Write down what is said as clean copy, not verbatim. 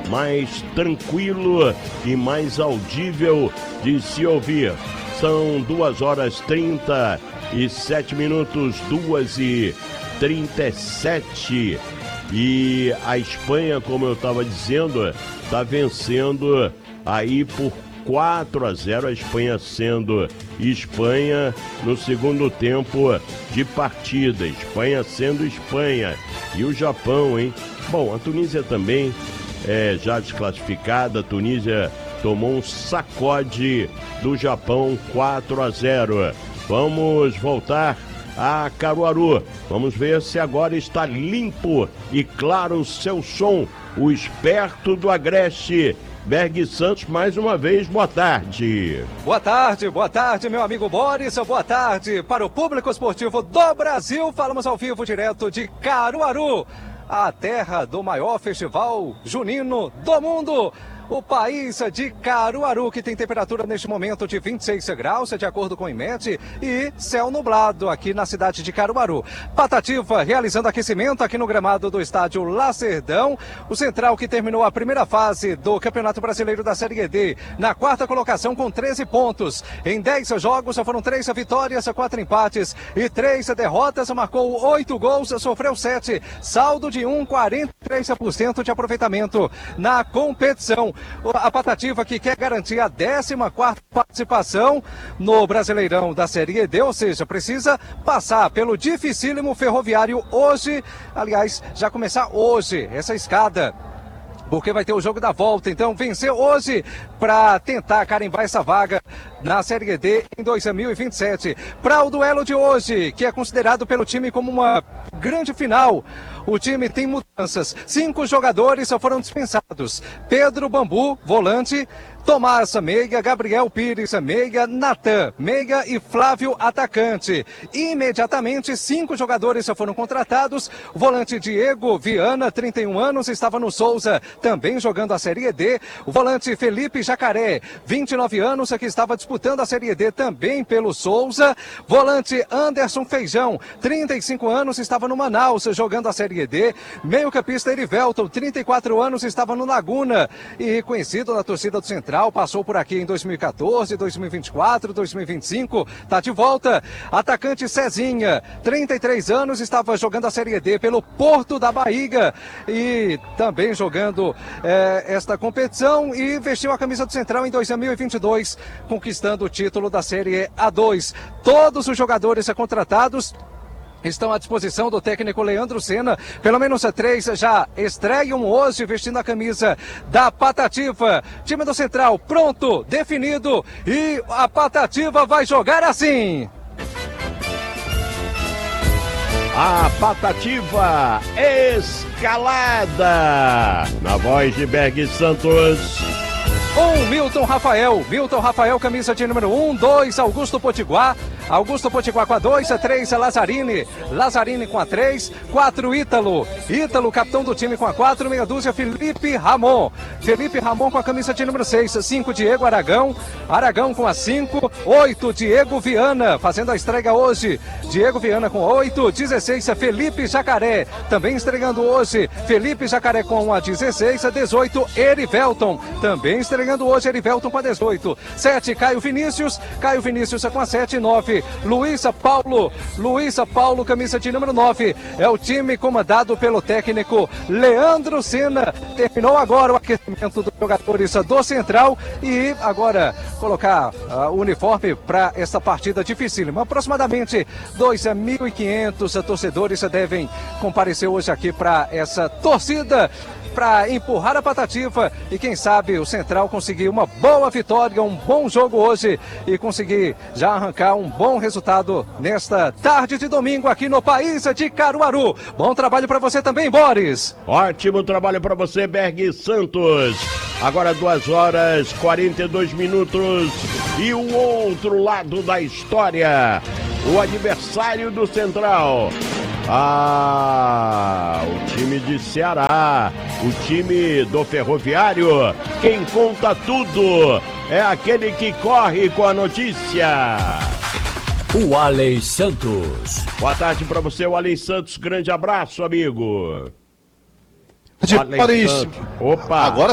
mais tranquilo e mais audível de se ouvir. São 2h37, 2h37. E a Espanha, como eu estava dizendo, está vencendo aí por 4-0, a Espanha sendo Espanha no segundo tempo de partida. Espanha sendo Espanha. E o Japão, hein? Bom, a Tunísia também já desclassificada. A Tunísia tomou um sacode do Japão, 4-0. Vamos voltar a Caruaru. Vamos ver se agora está limpo e claro o seu som. O esperto do Agreste, Berg Santos, mais uma vez, boa tarde. Boa tarde, meu amigo Boris, boa tarde para o público esportivo do Brasil. Falamos ao vivo direto de Caruaru, a terra do maior festival junino do mundo. O país de Caruaru, que tem temperatura neste momento de 26 graus, de acordo com o IMET, e céu nublado aqui na cidade de Caruaru. Patativa realizando aquecimento aqui no gramado do estádio Lacerdão. O Central, que terminou a primeira fase do Campeonato Brasileiro da Série D, na quarta colocação com 13 pontos. Em 10 jogos, foram 3 vitórias, 4 empates e 3 derrotas. Marcou 8 gols, sofreu 7. Saldo de 43% de aproveitamento na competição. A Patativa, que quer garantir a 14ª participação no Brasileirão da Série D, ou seja, precisa passar pelo dificílimo Ferroviário hoje, aliás, já começar hoje essa escada, porque vai ter o jogo da volta. Então, vencer hoje para tentar carimbar essa vaga na Série D em 2027. Para o duelo de hoje, que é considerado pelo time como uma grande final, o time tem mudanças. 5 jogadores só foram dispensados. Pedro Bambu, volante. Tomás, meia. Gabriel Pires, meia. Natan, meia. E Flávio, atacante. Imediatamente, 5 jogadores já foram contratados. O volante Diego Viana, 31 anos, estava no Souza, também jogando a Série D. O volante Felipe Jacaré, 29 anos, que estava disputando a Série D também pelo Souza. Volante Anderson Feijão, 35 anos, estava no Manaus, jogando a Série D. Meio-campista Erivelton, 34 anos, estava no Laguna e conhecido na torcida do Central. Passou por aqui em 2014, 2024, 2025, tá de volta. Atacante Cezinha, 33 anos, estava jogando a Série D pelo Porto da Bahia e também jogando esta competição e vestiu a camisa do Central em 2022, conquistando o título da Série A2. Todos os jogadores contratados estão à disposição do técnico Leandro Senna. Pelo menos 3 já estreiam hoje vestindo a camisa da Patativa. Time do Central pronto, definido, e a Patativa vai jogar assim. A Patativa escalada, na voz de Berg Santos. Milton Rafael, camisa de número 1, 2, Augusto Potiguar com a 2, 3, Lazzarini com a 3, 4, Ítalo, capitão do time com a 4, meia dúzia, Felipe Ramon com a camisa de número 6, 5, Diego Aragão com a 5, 8, Diego Viana, fazendo a estreia hoje, Diego Viana com 8, 16, Felipe Jacaré, também estreando hoje, Felipe Jacaré com a 16, 18, Erivelton, também estreando hoje, Erivelton com a 18, 7, Caio Vinícius com a 7, 9, Luísa Paulo, camisa de número 9, é o time comandado pelo técnico Leandro Senna. Terminou agora o aquecimento dos jogadores do Central e agora colocar o uniforme para essa partida dificílima. Aproximadamente 2.500 torcedores devem comparecer hoje aqui para essa torcida, para empurrar a Patativa e quem sabe o Central conseguir uma boa vitória, um bom jogo hoje e conseguir já arrancar um bom resultado nesta tarde de domingo aqui no país de Caruaru. Bom trabalho para você também, Boris. Ótimo trabalho para você, Berg Santos. Agora 2h42 e o outro lado da história, o adversário do Central. O time de Ceará, o time do Ferroviário, quem conta tudo é aquele que corre com a notícia. O Alen Santos. Boa tarde para você, o Alen Santos. Grande abraço, amigo. Opa, agora